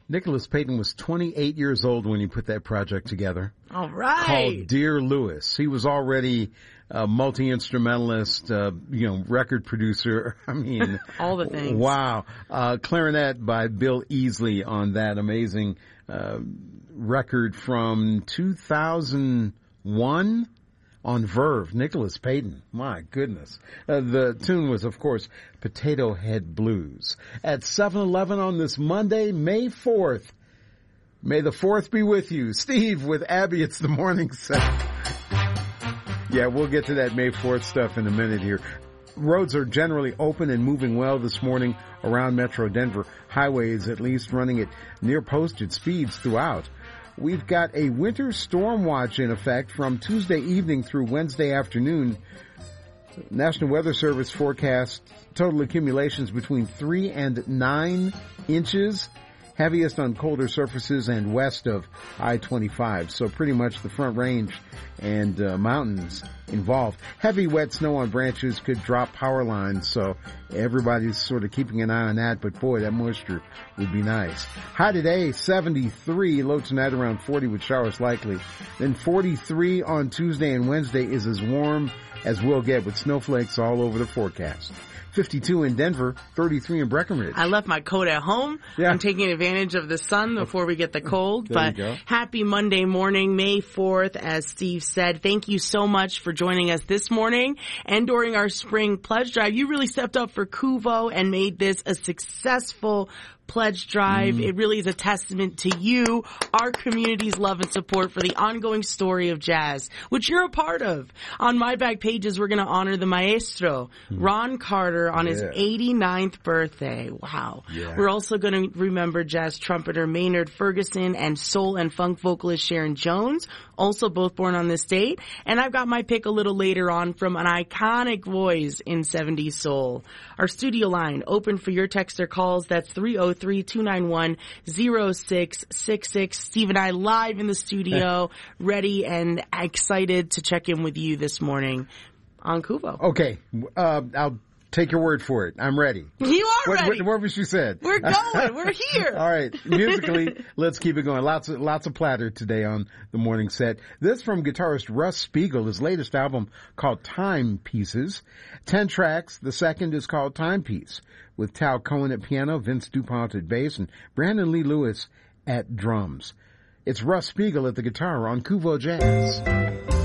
Nicholas Payton was 28 years old when he put that project together. All right. Called Dear Lewis. He was already a multi-instrumentalist, record producer. I mean, all the things. Wow. Clarinet by Bill Easley on that amazing record from 2001 on Verve. Nicholas Payton. My goodness. The tune was, of course, Potato Head Blues. At 7-Eleven on this Monday, May 4th. May the 4th be with you. Steve with Abby, it's the morning set. Yeah, we'll get to that May 4th stuff in a minute here. Roads are generally open and moving well this morning around Metro Denver. Highways at least running at near posted speeds throughout. We've got a winter storm watch in effect from Tuesday evening through Wednesday afternoon. National Weather Service forecast total accumulations between 3 and 9 inches. Heaviest on colder surfaces and west of I-25. So pretty much the Front Range and mountains involved. Heavy wet snow on branches could drop power lines, so everybody's sort of keeping an eye on that. But boy, that moisture would be nice. High today, 73. Low tonight around 40 with showers likely. Then 43 on Tuesday and Wednesday is as warm as we'll get with snowflakes all over the forecast. 52 in Denver, 33 in Breckenridge. I left my coat at home. Yeah. I'm taking advantage of the sun before we get the cold. But happy Monday morning, May 4th, as Steve said. Thank you so much for joining us this morning and during our spring pledge drive. You really stepped up for Kuvo and made this a successful pledge drive. It really is a testament to you, our community's love and support for the ongoing story of jazz, which you're a part of. On my back pages, we're going to honor the maestro, Ron Carter, on his 89th birthday. Wow. Yeah. We're also going to remember jazz trumpeter Maynard Ferguson and soul and funk vocalist Sharon Jones, also both born on this date. And I've got my pick a little later on from an iconic voice in 70s soul. Our studio line open for your text or calls. That's 303-291-0666. Steve and I live in the studio, ready and excited to check in with you this morning on Kuvo. Okay. I'll take your word for it. I'm ready. You are ready. What was she said? We're going. We're here. All right. Musically, let's keep it going. Lots of platter today on the morning set. This from guitarist Russ Spiegel, his latest album called Timepieces. 10 tracks. The second is called Timepiece, with Tal Cohen at piano, Vince DuPont at bass, and Brandon Lee Lewis at drums. It's Russ Spiegel at the guitar on Kuvo Jazz.